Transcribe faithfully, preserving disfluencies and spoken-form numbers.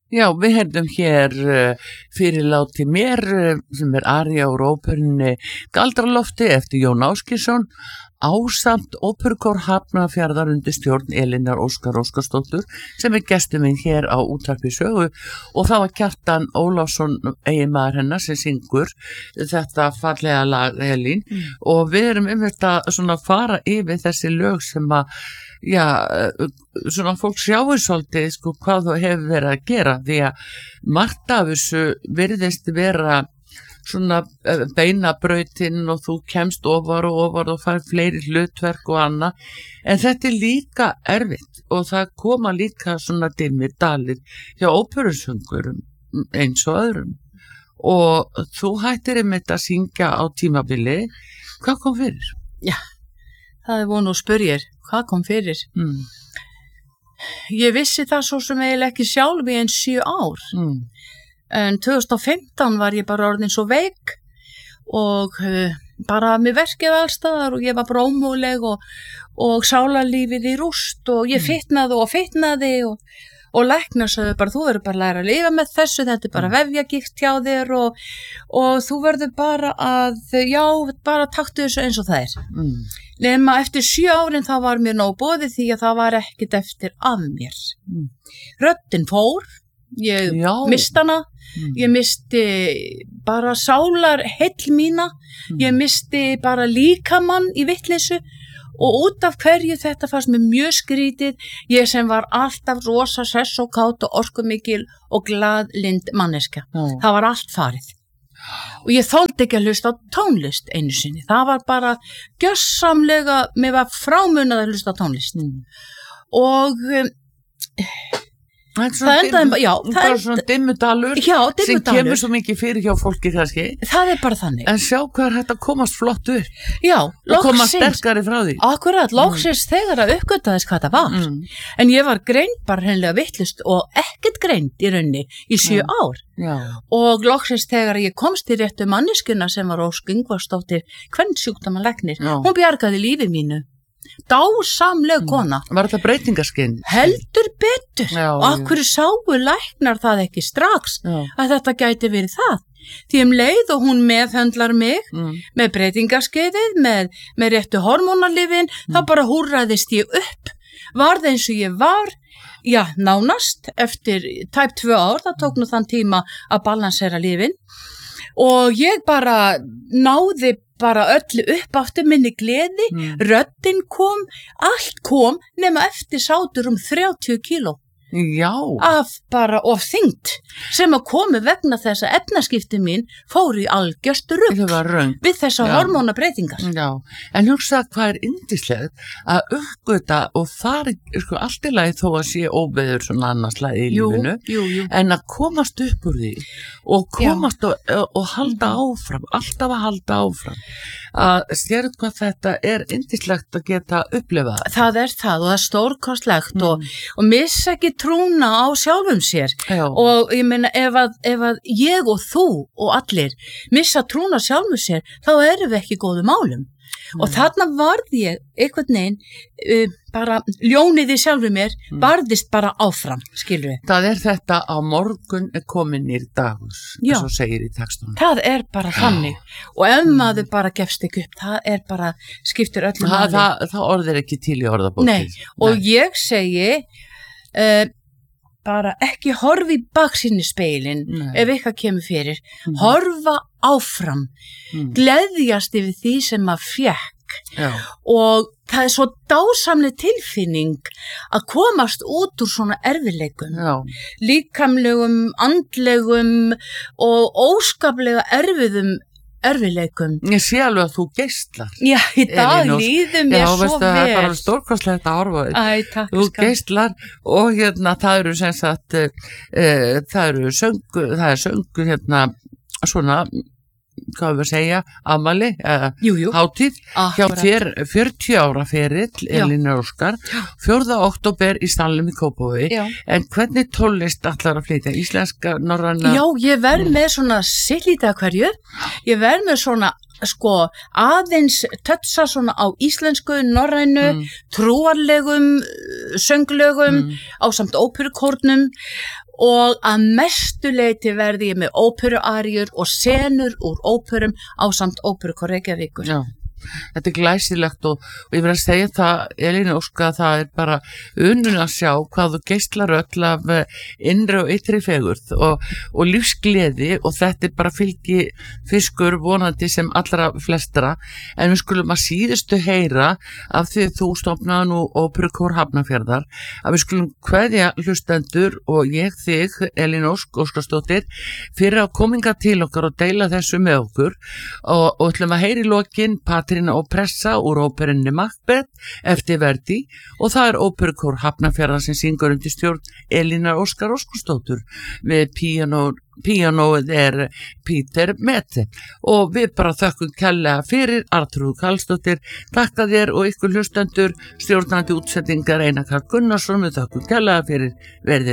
Já, við heyrðum hér uh, fyrirláti mér uh, sem er aría úr óperunni Galdralofti eftir Jón Ásgeirsson ásamt óperukór Hafnarfjarðar undir stjórn Elínar Óskar Óskarsdóttur sem er gestur minn hér á Útvarpi Sögu og það var Kjartan Ólafsson eiginmaður hennar sem syngur þetta fallega lag Elín mm. og við erum um þetta svona að fara yfir þessi lög sem að já, svona fólk sjáur svolítið sko hvað þú hefur verið að gera því að margt af þessu virðist vera svona beinabrautin og þú kemst ofar og ofar og fær fleiri hlutverk og annað en þetta er líka erfitt og það koma líka svona dimmir dalir hjá óperusöngurum eins og öðrum og þú hættir einmitt að syngja á tímabili, hvað kom fyrir? Já, það er vonu að spyrja hvað kom fyrir? Mm. Ég vissi það svo sem eiginlega ekki sjálf í einn sjö ár. Mm. En tvö þúsund og fimmtán var ég bara orðin svo veik og uh, bara mér verkið allstaðar og ég var bara ómöguleg og, og sálarlífið í rúst og ég fitnaði og fitnaði og, og læknar sagði bara þú verður bara að læra að lifa með þessu, þetta er bara vefjagigt hjá þér og, og þú verður bara að, já, bara taktu þessu eins og það er. Mm. Nema eftir sjö árin þá var mér nóg boðið því að það var ekkert eftir af mér. Mm. Röddin fór, ég Já. misti hana, mm. ég misti bara sálar heill mína, mm. ég misti bara líkamann í vitleysu og út af hverju þetta fannst mér mjög skrítið, ég sem var alltaf rosa sess og kát og orkumikil og glaðlynd manneska. Mm. Það var allt farið. Og ég þoldi ekki að hlusta á tónlist einu sinni, það var bara gjörsamlega, mér var frámunað að hlusta á tónlist mm. og um, það, það endaði bara, já það bara enda, svona dimmudalur já, dimmudalur sem kemur svo mikið fyrir hjá fólki kannski það er bara þannig en sjá hvað er hægt að komast flott upp já, og koma sterkari frá því akkurat, loksins mm. þegar að uppgötaðist hvað það var mm. en ég var greind bara hreinlega vitlaust og ekkert greind í rauninni í sjö mm. ár já. Og loksins þegar ég komst í réttu manneskuna sem var Ósk Ingvarsdóttir kvensjúkdómalæknir, hún bjargaði lífi mínu dásamleg kona var þetta breytingaskinn? Heldur betur já, og af hverju sáu læknar það ekki strax já. Að þetta gæti verið það því um leið og hún meðhöndlar mig mm. með breytingaskeiðið með, með réttu hormónalifin mm. þá bara húrraðist ég upp varð eins og ég var já, nánast eftir tæp tvö ár, það tók nú þann tíma að balansera lifin og ég bara náði bara öllu upp aftur minni gleði, mm. röddin kom, allt kom nema eftir sátur um þrjátíu kíló. Já. Af bara of þyngd sem að komi vegna þess að efnaskipti mín fór í algjörst rugl við þessa hormónabreytingar. Já, en hugsa hvað er yndislegt að uppgöta og það er sko allt í lagi þó að sé óveður svona annarslagi í jú, lífinu jú, jú. En að komast upp úr því og komast og, og halda áfram, alltaf að halda áfram að sérðu hvað þetta er yndislegt að geta upplifað. Það er það og það er stórkostlegt mm. og, og missa ekki trúna á sjálfum sér Já. Og ég meina ef að, ef að ég og þú og allir missa trúna á sjálfum sér þá erum við ekki í góðum málum mm. og þarna varð ég einhvern veginn uh, bara ljónið í sjálfum mér mm. barðist bara áfram, skilur við. Það er þetta á morgun er komin nýr dagur eins og segir í textunum. Það er bara þannig og ef mm. maður bara gefst ekki upp það er bara, skiptir öllu Þa, máli. Það, það orðir ekki til í orðabókið. Nei, og Nei. Ég segi uh, bara ekki horfi í baksinni speilin ef eitthvað kemur fyrir mm. horfa áfram mm. gleðjast yfir því sem maður fékk Já. Og það er svo dásamleg tilfinning að komast út úr svona erfiðleikum Já. Líkamlegum, andlegum og óskaplega erfiðum erfiðleikum. Ég sé alveg að þú geistlar. Já, í dag líður mér svo vel. Já, það er bara stórkostlegt að horfa þig. Æ, takk. Þú geistlar og hérna það eru sem sagt, uh, það eru söngu, það er söngu hérna svona, hvað við að segja, afmæli, uh, jú, jú. hátíð, ah, hjá þér fjörutíu ára ferill, Elínar Óskar, fjórða október í Stalnum í Kópavogi, en hvernig tónlist ætlar að flytja? Íslenska, norræna? Já, ég verð með svona sillíta hverju, ég verð með svona sko aðeins tötsa svona á íslensku, norrænu, Mm. trúarlegum sönglögum Mm. ásamt óperukórnum og að mestu leyti verði ég með óperuaríur og senur úr óperum ásamt óperukór Reykjavíkur. Já. Þetta er glæsilegt og, og ég verð að segja það, Elín Óska, það er bara unun að sjá hvað þú geislar öll af innri og ytri fegurð og, og lífsgleði og þetta er bara fylgi fiskur vonandi sem allra flestra, en við skulum að síðustu heyra af því þú stofnaði nú Óperukór Hafnarfjarðar að við skulum kveðja hlustendur og ég þig, Elín Ósk Óskarsdóttir, fyrir að kominga til okkar og deila þessu með okkur og, og ætlum að heyra í lokin Patrína og Pressa úr óperunni Macbeth eftir Verdi og það er Óperukór Hafnarfjarðar sem syngur undir stjórn Elínar Óskar Óskarsdóttur með píanó Píanóið er Peter Mette og við bara þökkum kærlega fyrir Artrúð Karlsdóttir, takka þér og ykkur hlustendur, stjórnandi útsendingar Einar Karl Gunnarsson, við þökkum kærlega fyrir verðið.